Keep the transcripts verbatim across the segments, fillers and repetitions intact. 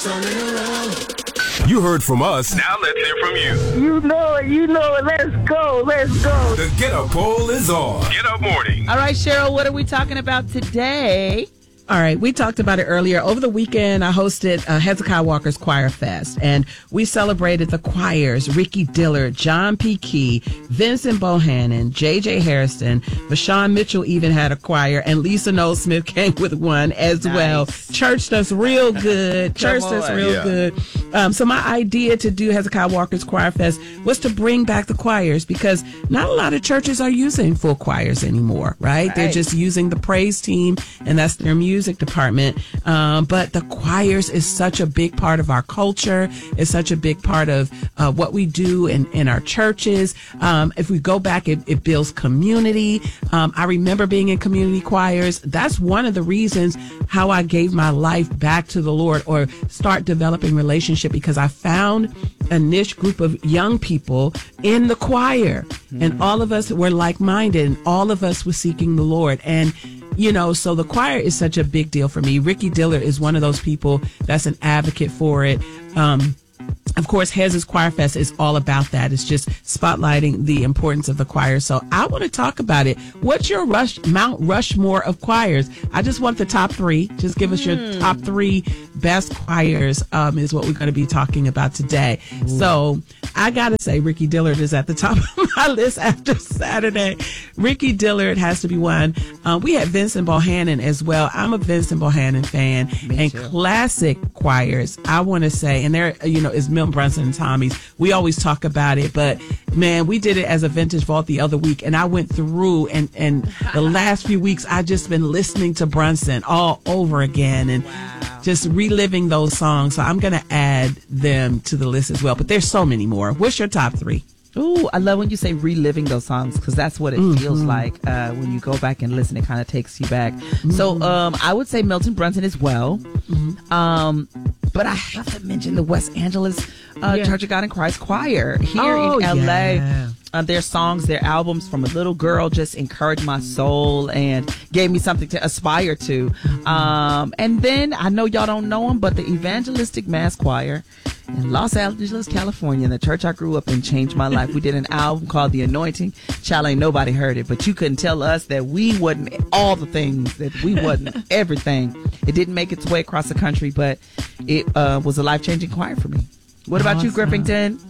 You heard from us. Now let's hear from you. You know it. You know it. Let's go. Let's go. The Get Up Poll is on. Get Up Morning. All right, Cheryl, what are we talking about today? All right, we talked about it earlier. Over the weekend, I hosted uh, Hezekiah Walker's Choir Fest, and we celebrated the choirs, Ricky Dillard, John P. Key, Vincent Bohannon, J J. Harrison, Vashawn Mitchell even had a choir, and Lisa Noel Smith came with one as nice. well. Churched us real good. Churched us real yeah. good. Um, so my idea to do Hezekiah Walker's Choir Fest was to bring back the choirs, because not a lot of churches are using full choirs anymore, right? right. They're just using the praise team, and that's their music department. Um, but the choirs is such a big part of our culture. It's such a big part of uh, what we do in, in our churches. Um, if we go back, it, it builds community. Um, I remember being in community choirs. That's one of the reasons how I gave my life back to the Lord, or start developing relationship, because I found a niche group of young people in the choir, mm-hmm. and all of us were like-minded, and all of us were seeking the Lord. And you know, so the choir is such a big deal for me. Ricky Dillard is one of those people that's an advocate for it. Um, Of course, Hez's Choir Fest is all about that. It's just spotlighting the importance of the choir. So I want to talk about it. What's your rush, Mount Rushmore of choirs? I just want the top three. Just give us your mm. top three best choirs, um, is what we're going to be talking about today. Ooh. So I got to say, Ricky Dillard is at the top of my list after Saturday. Ricky Dillard has to be one. Um, we had Vincent Bohannon as well. I'm a Vincent Bohannon fan. Me and too. Classic choirs, I want to say, and there, you know, is Milton Brunson and Tommy's. We always talk about it, but man, we did it as a vintage vault the other week, and I went through, and, and the last few weeks, I just been listening to Brunson all over again, and wow. just reliving those songs. So I'm going to add them to the list as well, but there's so many more. What's your top three? Ooh, I love when you say reliving those songs, because that's what it mm-hmm. feels like uh, when you go back and listen. It kind of takes you back. Mm-hmm. So um, I would say Milton Brunson as well. Mm-hmm. Um, but I have to mention the West Angeles uh, yeah. Church of God in Christ Choir here oh, in L A. Yeah. Uh, their songs, their albums from a little girl just encouraged my soul and gave me something to aspire to. Mm-hmm. Um, and then I know y'all don't know them, but the Evangelistic Mass Choir in Los Angeles, California, the church I grew up in, changed my life. We did an album called The Anointing. Child, ain't nobody heard it, but you couldn't tell us that we wasn't all the things, that we wasn't everything. It didn't make its way across the country, but it uh, was a life-changing choir for me. What about awesome. you, Griffington?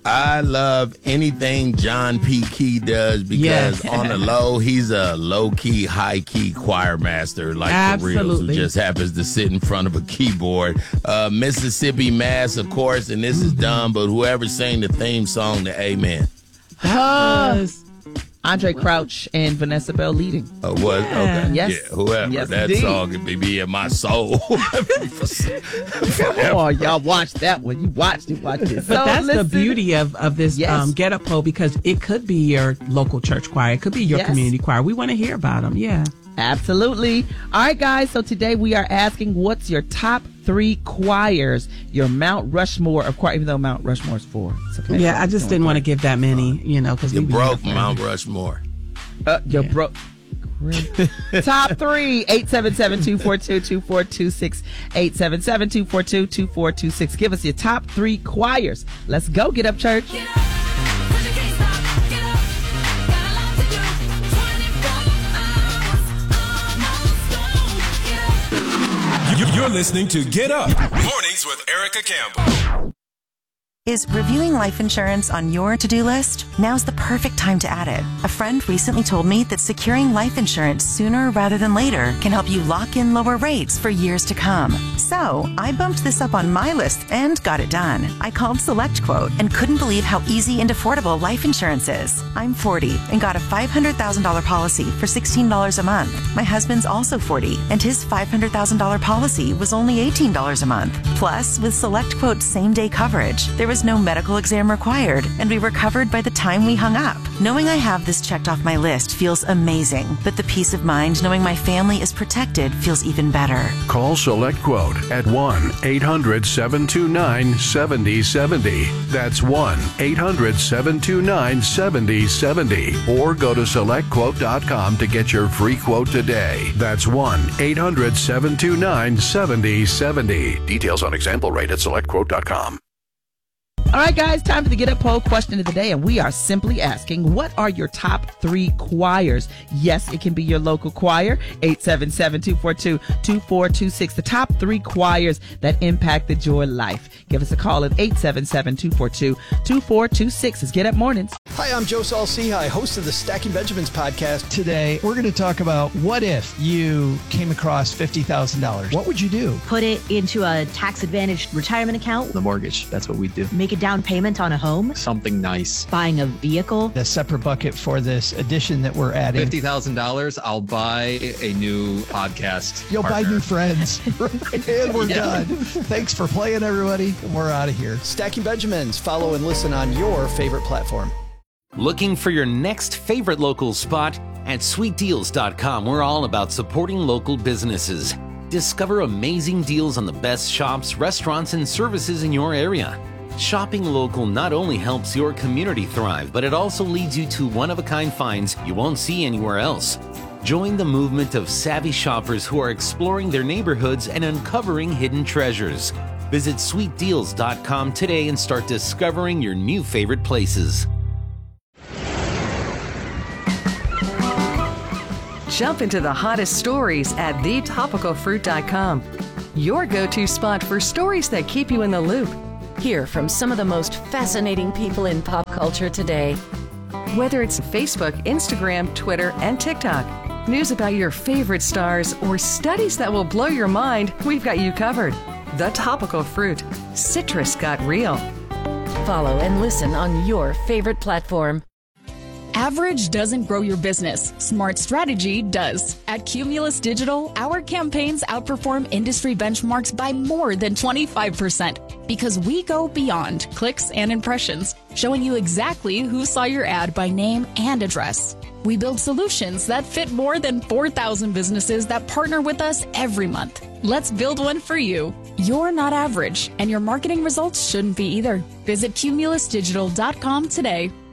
I love anything John P. Key does, because yes. on the low, he's a low-key, high-key choir master, like Absolutely. for real, who just happens to sit in front of a keyboard. Uh, Mississippi Mass, of course, and this is dumb, but whoever sang the theme song to Amen. Yes. Andre Crouch and Vanessa Bell leading. Oh, uh, was? Okay. Yes. Yeah, whoever. Yes, that indeed. song could be, be in my soul. Oh, y'all watched that one. You watched it, watched it. But So, that's listen. the beauty of, of this Yes. um, Get Up poll, because it could be your local church choir. It could be your Yes. community choir. We want to hear about them. Yeah. Absolutely. All right, guys. So today we are asking, what's your top three choirs, your Mount Rushmore of choir, even though Mount Rushmore is four. It's okay. Yeah, I just didn't want to give that many, you know, because You we broke Mount Rushmore. Uh, you're Yeah. broke. Top three, eight seven seven, two four two, two four two six, eight seven seven, two four two, two four two six. Give us your top three choirs. Let's go, Get Up Church. Get up, 'cause you can't stop. Get up, got a lot to do. twenty-four hours, almost gone. Get up. You- You're listening to Get Up Mornings with Erica Campbell. Is reviewing life insurance on your to-do list? Now's the perfect time to add it. A friend recently told me that securing life insurance sooner rather than later can help you lock in lower rates for years to come. So I bumped this up on my list and got it done. I called SelectQuote and couldn't believe how easy and affordable life insurance is. I'm forty and got a five hundred thousand dollars policy for sixteen dollars a month. My husband's also forty and his five hundred thousand dollars policy was only eighteen dollars a month. Plus, with SelectQuote's same-day coverage, there was was no medical exam required, and we were covered by the time we hung up. Knowing I have this checked off my list feels amazing, but the peace of mind knowing my family is protected feels even better. Call SelectQuote at one eight hundred seven two nine seven zero seven zero. That's one eight hundred seven two nine seven zero seven zero. Or go to select quote dot com to get your free quote today. That's one eight hundred seven two nine seven zero seven zero. Details on example rate at select quote dot com. All right, guys, time for the Get Up Poll question of the day, and we are simply asking, what are your top three choirs? Yes, it can be your local choir, eight seven seven, two four two, two four two six, the top three choirs that impacted your life. Give us a call at eight seven seven, two four two, two four two six. It's Get Up Mornings. Hi, I'm Joe Saul-Sehy, host of the Stacking Benjamins podcast. Today, we're going to talk about what if you came across fifty thousand dollars? What would you do? Put it into a tax-advantaged retirement account. The mortgage, that's what we do. Make a down payment on a home. Something nice. Buying a vehicle. A separate bucket for this addition that we're adding. fifty thousand dollars, I'll buy a new podcast. You'll partner. buy new friends. And we're Yeah. done. Thanks for playing, everybody. We're out of here. Stacking Benjamins. Follow and listen on your favorite platform. Looking for your next favorite local spot? At sweet deals dot com, we're all about supporting local businesses. Discover amazing deals on the best shops, restaurants, and services in your area. Shopping local not only helps your community thrive, but it also leads you to one-of-a-kind finds you won't see anywhere else. Join the movement of savvy shoppers who are exploring their neighborhoods and uncovering hidden treasures. Visit sweet deals dot com today and start discovering your new favorite places. Jump into the hottest stories at the topical fruit dot com. Your go-to spot for stories that keep you in the loop. Hear from some of the most fascinating people in pop culture today. Whether it's Facebook, Instagram, Twitter, and TikTok, news about your favorite stars, or studies that will blow your mind, we've got you covered. The Topical Fruit. Citrus got real. Follow and listen on your favorite platform. Average doesn't grow your business. Smart strategy does. At Cumulus Digital, our campaigns outperform industry benchmarks by more than twenty-five percent because we go beyond clicks and impressions, showing you exactly who saw your ad by name and address. We build solutions that fit more than four thousand businesses that partner with us every month. Let's build one for you. You're not average, and your marketing results shouldn't be either. Visit cumulus digital dot com today.